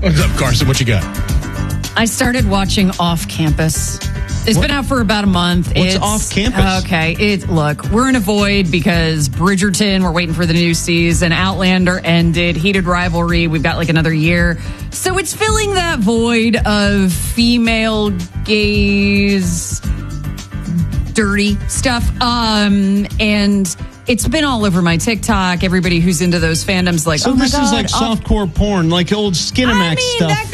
What's up, Carson? What you got? I started watching Off Campus. It's been out for about a month. What's Off Campus? Okay. Look, we're in a void because Bridgerton, we're waiting for the new season. Outlander ended. Heated Rivalry, we've got like another year. So it's filling that void of female gaze, dirty stuff. And it's been all over my TikTok. Everybody who's into those fandoms like, so oh my this God. is like softcore porn, like old Skinamax stuff.